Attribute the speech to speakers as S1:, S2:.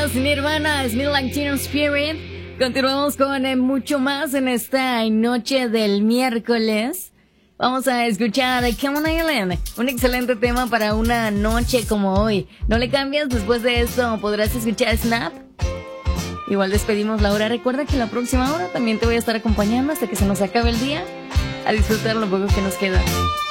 S1: Gorilas, Nirvana, Smell Like Teen Spirit. Continuamos con mucho más en esta noche del miércoles. Vamos a escuchar Come On Island, un excelente tema para una noche como hoy. No le cambias, después de esto podrás escuchar Snap. Igual despedimos la hora. Recuerda que la próxima hora también te voy a estar acompañando hasta que se nos acabe el día. A disfrutar lo poco que nos queda.